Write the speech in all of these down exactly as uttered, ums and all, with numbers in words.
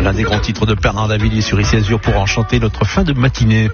l'un des grands titres de Bernard Lavilliers sur Ici Azur pour enchanter notre fin de matinée.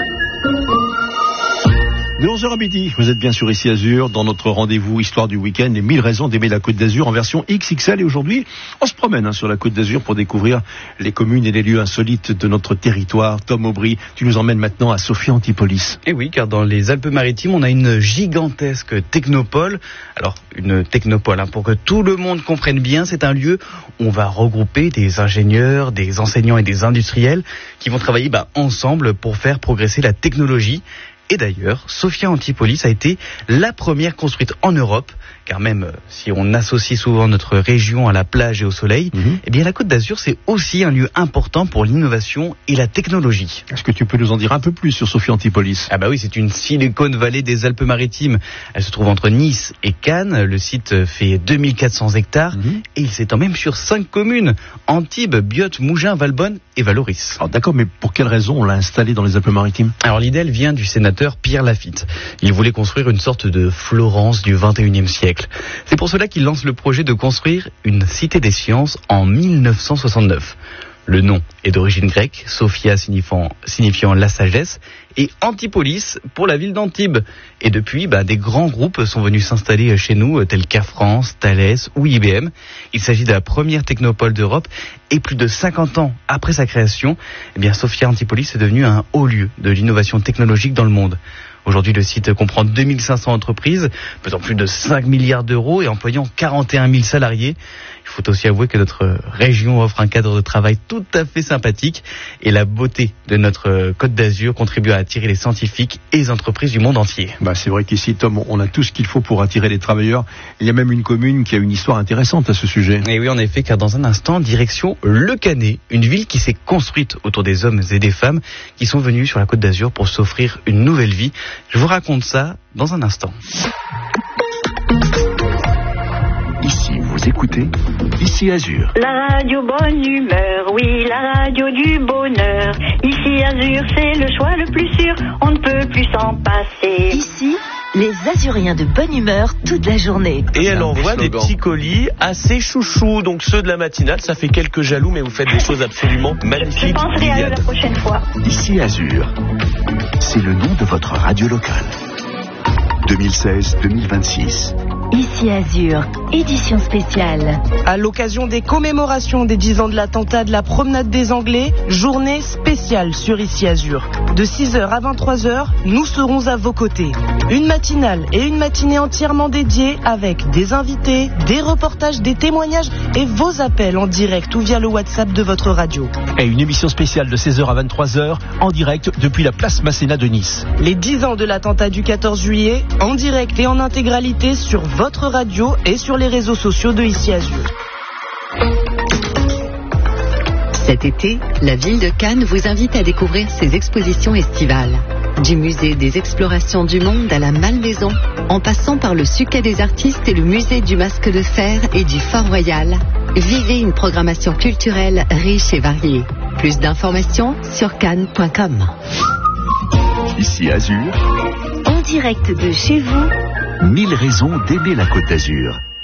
De onze heures à midi, vous êtes bien sur Ici Azur, dans notre rendez-vous Histoire du week-end, les mille raisons d'aimer la Côte d'Azur en version X X L. Et aujourd'hui, on se promène hein, sur la Côte d'Azur pour découvrir les communes et les lieux insolites de notre territoire. Tom Aubry, tu nous emmènes maintenant à Sophia Antipolis. Et oui, car dans les Alpes-Maritimes, on a une gigantesque technopole. Alors, une technopole, hein, pour que tout le monde comprenne bien, c'est un lieu où on va regrouper des ingénieurs, des enseignants et des industriels qui vont travailler bah, ensemble pour faire progresser la technologie. Et d'ailleurs, Sophia Antipolis a été la première construite en Europe, car même si on associe souvent notre région à la plage et au soleil, mmh. eh bien la Côte d'Azur, c'est aussi un lieu important pour l'innovation et la technologie. Est-ce que tu peux nous en dire un peu plus sur Sophia Antipolis ? Ah bah oui, c'est une Silicon Valley des Alpes-Maritimes. Elle se trouve entre Nice et Cannes. Le site fait deux mille quatre cents hectares mmh. et il s'étend même sur cinq communes. Antibes, Biot, Mougins, Valbonne et Valoris. Alors d'accord, mais pour quelle raison on l'a installé dans les Alpes-Maritimes ? Alors l'idée, elle vient du sénateur Pierre Lafitte. Il voulait construire une sorte de Florence du vingt et unième siècle. C'est pour cela qu'il lance le projet de construire une cité des sciences en mille neuf cent soixante-neuf. Le nom est d'origine grecque, Sophia signifiant, signifiant la sagesse, et Antipolis pour la ville d'Antibes. Et depuis, bah, des grands groupes sont venus s'installer chez nous, tels qu'Air France, Thales ou I B M. Il s'agit de la première technopole d'Europe, et plus de cinquante ans après sa création, eh bien, Sophia Antipolis est devenu un haut lieu de l'innovation technologique dans le monde. Aujourd'hui, le site comprend deux mille cinq cents entreprises, pesant plus de cinq milliards d'euros et employant quarante et un mille salariés. Il faut aussi avouer que notre région offre un cadre de travail tout à fait sympathique et la beauté de notre Côte d'Azur contribue à attirer les scientifiques et les entreprises du monde entier. Bah, c'est vrai qu'ici, Tom, on a tout ce qu'il faut pour attirer les travailleurs. Il y a même une commune qui a une histoire intéressante à ce sujet. Et oui, en effet, car dans un instant, direction Le Canet, une ville qui s'est construite autour des hommes et des femmes qui sont venus sur la Côte d'Azur pour s'offrir une nouvelle vie. Je vous raconte ça dans un instant. Ici, vous écoutez Ici Azur. La radio bonne humeur, oui, la radio du bonheur. Ici Azur, c'est le choix le plus sûr, on ne peut plus s'en passer. Ici, les Azuriens de bonne humeur toute la journée. Et elle envoie des petits colis assez chouchous, donc ceux de la matinale, ça fait quelques jaloux, mais vous faites des choses absolument magnifiques. Je penserai à eux la prochaine fois. Ici Azur, c'est le nom de votre radio locale. deux mille seize deux mille vingt-six. Ici Azur, édition spéciale. À l'occasion des commémorations des dix ans de l'attentat de la promenade des Anglais, journée spéciale sur Ici Azur. De six heures à vingt-trois heures, nous serons à vos côtés. Une matinale et une matinée entièrement dédiée avec des invités, des reportages, des témoignages et vos appels en direct ou via le WhatsApp de votre radio. Et une émission spéciale de seize heures à vingt-trois heures en direct depuis la place Masséna de Nice. Les dix ans de l'attentat du quatorze juillet, en direct et en intégralité sur votre radio et sur les réseaux sociaux de Ici Azur. Cet été, la ville de Cannes vous invite à découvrir ses expositions estivales. Du musée des explorations du monde à la Malmaison, en passant par le Suquet des artistes et le musée du masque de fer et du Fort Royal, vivez une programmation culturelle riche et variée. Plus d'informations sur cannes point com. Ici Azur, En direct de chez vous, mille raisons d'aimer la Côte d'Azur.